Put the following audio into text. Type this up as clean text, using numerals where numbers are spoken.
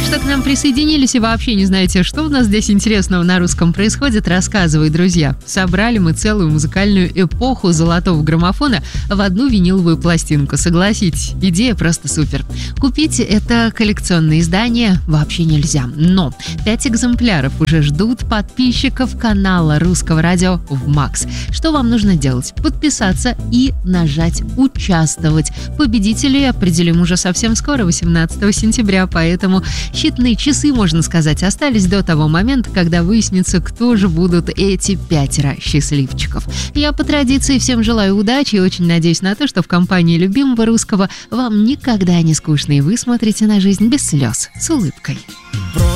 что к нам присоединились и вообще не знаете, что у нас здесь интересного на русском происходит, рассказывай, друзья. Собрали мы целую музыкальную эпоху золотого граммофона в одну виниловую пластинку. Согласитесь, идея просто супер. Купить это коллекционное издание вообще нельзя. Но 5 экземпляров уже ждут подписчиков канала Русского радио в Макс. Что вам нужно делать? Подписаться и нажать «Участвовать». Победителей определим уже совсем скоро, 18 сентября, поэтому считанные часы, можно сказать, остались до того момента, когда выяснится, кто же будут эти 5 счастливчиков. Я по традиции всем желаю удачи и очень надеюсь на то, что в компании любимого русского вам никогда не скучно и вы смотрите на жизнь без слез, с улыбкой.